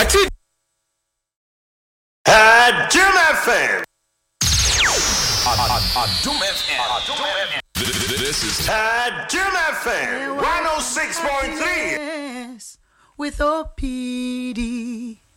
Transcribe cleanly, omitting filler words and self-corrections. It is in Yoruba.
Jim FM. This is Jim FM 106.3 with OPD.